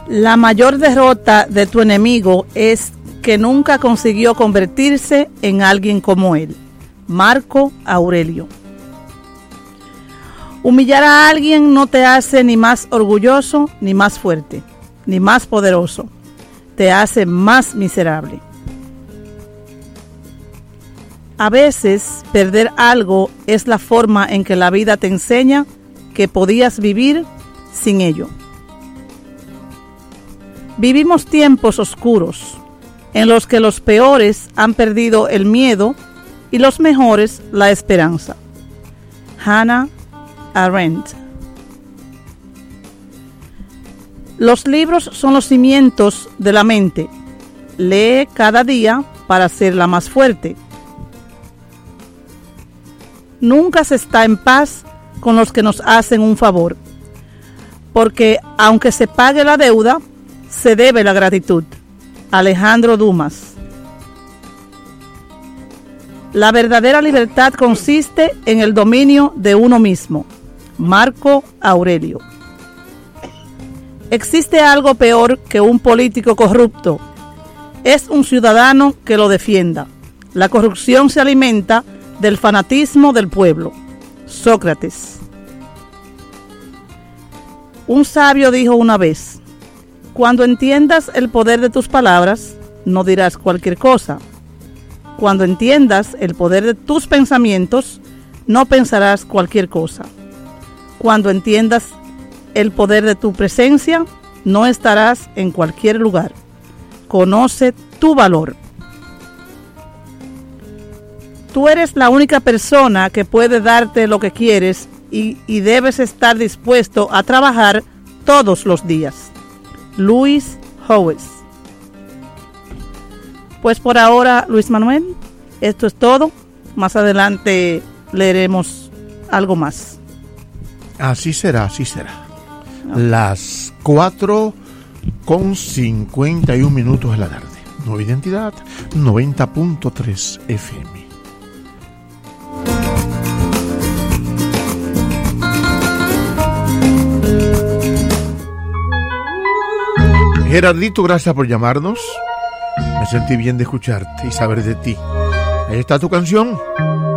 La mayor derrota de tu enemigo es que nunca consiguió convertirse en alguien como él. Marco Aurelio. Humillar a alguien no te hace ni más orgulloso, ni más fuerte, ni más poderoso. Te hace más miserable. A veces, perder algo es la forma en que la vida te enseña que podías vivir sin ello. Vivimos tiempos oscuros, en los que los peores han perdido el miedo y los mejores la esperanza. Hannah Arendt. Los libros son los cimientos de la mente. Lee cada día para hacerla más fuerte. Nunca se está en paz con los que nos hacen un favor, porque aunque se pague la deuda, se debe la gratitud. Alejandro Dumas. La verdadera libertad consiste en el dominio de uno mismo. Marco Aurelio. Existe algo peor que un político corrupto. Es un ciudadano que lo defienda. La corrupción se alimenta del fanatismo del pueblo. Sócrates. Un sabio dijo una vez: cuando entiendas el poder de tus palabras, no dirás cualquier cosa. Cuando entiendas el poder de tus pensamientos, no pensarás cualquier cosa. Cuando entiendas el poder de tu presencia, no estarás en cualquier lugar. Conoce tu valor. Tú eres la única persona que puede darte lo que quieres y debes estar dispuesto a trabajar todos los días. Luis Howes. Pues por ahora, Luis Manuel, esto es todo. Más adelante leeremos algo más. Así será, así será. Las 4:51 de la tarde. Nueva Identidad, 90.3 FM. Gerardito, gracias por llamarnos. Me sentí bien de escucharte y saber de ti. Ahí está tu canción.